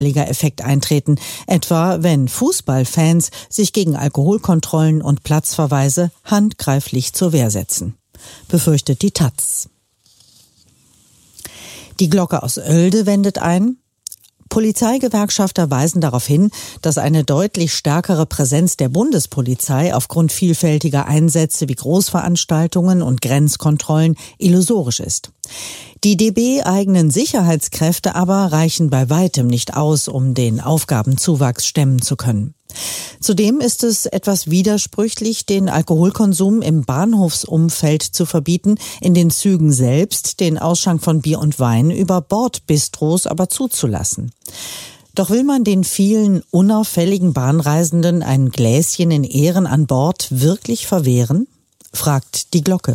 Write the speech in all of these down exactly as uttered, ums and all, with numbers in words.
Effekt eintreten, etwa wenn Fußballfans sich gegen Alkoholkontrollen und Platzverweise handgreiflich zur Wehr setzen, befürchtet die Taz. Die Glocke aus Oelde wendet ein. Polizeigewerkschafter weisen darauf hin, dass eine deutlich stärkere Präsenz der Bundespolizei aufgrund vielfältiger Einsätze wie Großveranstaltungen und Grenzkontrollen illusorisch ist. Die D B-eigenen Sicherheitskräfte aber reichen bei weitem nicht aus, um den Aufgabenzuwachs stemmen zu können. Zudem ist es etwas widersprüchlich, den Alkoholkonsum im Bahnhofsumfeld zu verbieten, in den Zügen selbst den Ausschank von Bier und Wein über Bordbistros aber zuzulassen. Doch will man den vielen unauffälligen Bahnreisenden ein Gläschen in Ehren an Bord wirklich verwehren? Fragt die Glocke.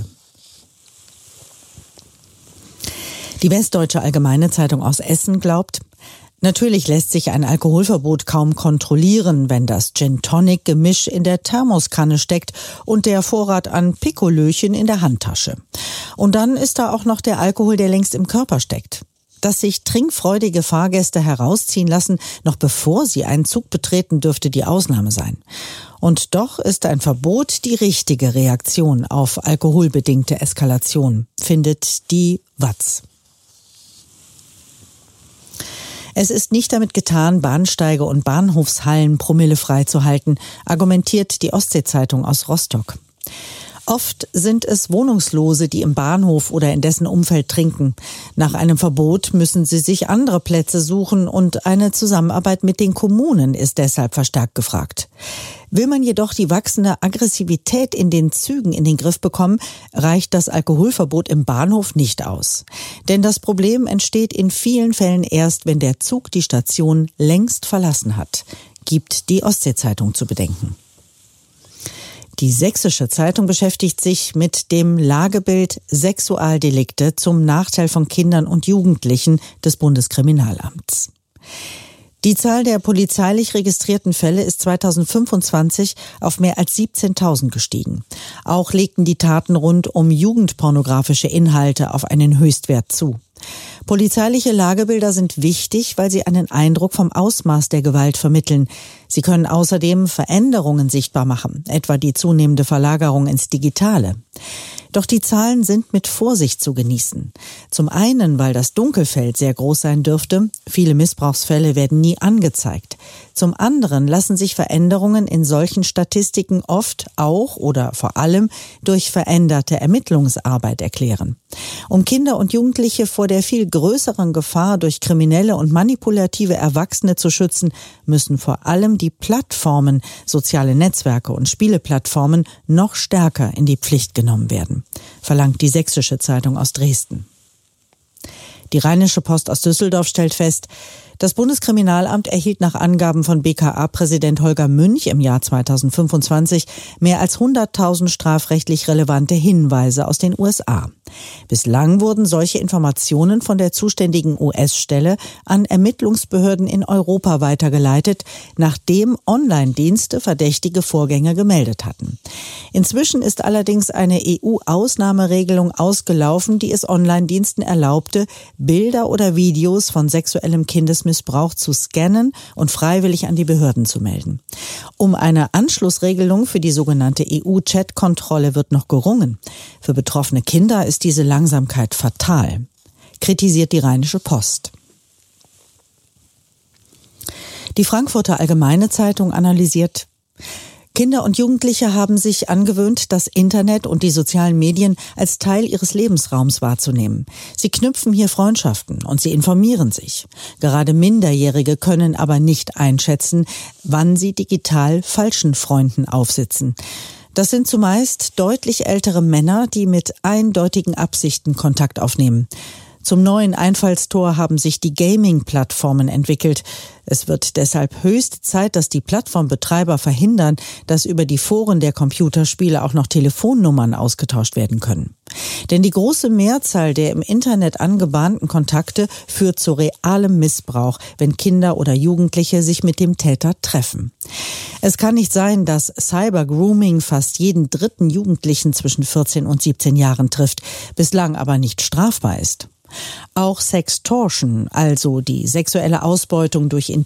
Die Westdeutsche Allgemeine Zeitung aus Essen glaubt, natürlich lässt sich ein Alkoholverbot kaum kontrollieren, wenn das Gin-Tonic-Gemisch in der Thermoskanne steckt und der Vorrat an Pikolöchen in der Handtasche. Und dann ist da auch noch der Alkohol, der längst im Körper steckt. Dass sich trinkfreudige Fahrgäste herausziehen lassen, noch bevor sie einen Zug betreten, dürfte die Ausnahme sein. Und doch ist ein Verbot die richtige Reaktion auf alkoholbedingte Eskalation, findet die Watz. Es ist nicht damit getan, Bahnsteige und Bahnhofshallen promillefrei zu halten, argumentiert die Ostsee-Zeitung aus Rostock. Oft sind es Wohnungslose, die im Bahnhof oder in dessen Umfeld trinken. Nach einem Verbot müssen sie sich andere Plätze suchen und eine Zusammenarbeit mit den Kommunen ist deshalb verstärkt gefragt. Will man jedoch die wachsende Aggressivität in den Zügen in den Griff bekommen, reicht das Alkoholverbot im Bahnhof nicht aus. Denn das Problem entsteht in vielen Fällen erst, wenn der Zug die Station längst verlassen hat, gibt die Ostsee-Zeitung zu bedenken. Die Sächsische Zeitung beschäftigt sich mit dem Lagebild Sexualdelikte zum Nachteil von Kindern und Jugendlichen des Bundeskriminalamts. Die Zahl der polizeilich registrierten Fälle ist zweitausendfünfundzwanzig auf mehr als siebzehntausend gestiegen. Auch legten die Taten rund um jugendpornografische Inhalte auf einen Höchstwert zu. Polizeiliche Lagebilder sind wichtig, weil sie einen Eindruck vom Ausmaß der Gewalt vermitteln. Sie können außerdem Veränderungen sichtbar machen, etwa die zunehmende Verlagerung ins Digitale. Doch die Zahlen sind mit Vorsicht zu genießen. Zum einen, weil das Dunkelfeld sehr groß sein dürfte. Viele Missbrauchsfälle werden nie angezeigt. Zum anderen lassen sich Veränderungen in solchen Statistiken oft auch oder vor allem durch veränderte Ermittlungsarbeit erklären. Um Kinder und Jugendliche vor der viel größeren Gefahr durch kriminelle und manipulative Erwachsene zu schützen, müssen vor allem die Plattformen, soziale Netzwerke und Spieleplattformen noch stärker in die Pflicht genommen werden, verlangt die Sächsische Zeitung aus Dresden. Die Rheinische Post aus Düsseldorf stellt fest, das Bundeskriminalamt erhielt nach Angaben von B K A-Präsident Holger Münch im Jahr zweitausendfünfundzwanzig mehr als hunderttausend strafrechtlich relevante Hinweise aus den U S A. Bislang wurden solche Informationen von der zuständigen U S-Stelle an Ermittlungsbehörden in Europa weitergeleitet, nachdem Online-Dienste verdächtige Vorgänge gemeldet hatten. Inzwischen ist allerdings eine E U-Ausnahmeregelung ausgelaufen, die es Online-Diensten erlaubte, Bilder oder Videos von sexuellem Kindesmissbrauch zu scannen und freiwillig an die Behörden zu melden. Um eine Anschlussregelung für die sogenannte E U-Chat-Kontrolle wird noch gerungen. Für betroffene Kinder ist diese Langsamkeit fatal, kritisiert die Rheinische Post. Die Frankfurter Allgemeine Zeitung analysiert: Kinder und Jugendliche haben sich angewöhnt, das Internet und die sozialen Medien als Teil ihres Lebensraums wahrzunehmen. Sie knüpfen hier Freundschaften und sie informieren sich. Gerade Minderjährige können aber nicht einschätzen, wann sie digital falschen Freunden aufsitzen. Das sind zumeist deutlich ältere Männer, die mit eindeutigen Absichten Kontakt aufnehmen. Zum neuen Einfallstor haben sich die Gaming-Plattformen entwickelt. Es wird deshalb höchste Zeit, dass die Plattformbetreiber verhindern, dass über die Foren der Computerspiele auch noch Telefonnummern ausgetauscht werden können. Denn die große Mehrzahl der im Internet angebahnten Kontakte führt zu realem Missbrauch, wenn Kinder oder Jugendliche sich mit dem Täter treffen. Es kann nicht sein, dass Cybergrooming fast jeden dritten Jugendlichen zwischen vierzehn und siebzehn Jahren trifft, bislang aber nicht strafbar ist. Auch Sextortion, also die sexuelle Ausbeutung durch